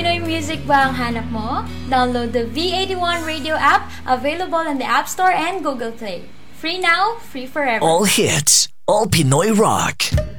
Pinoy music ba ang hanap mo? Download the V81 Radio app, available in the App Store and Google Play. Free now, free forever. All hits, all Pinoy rock.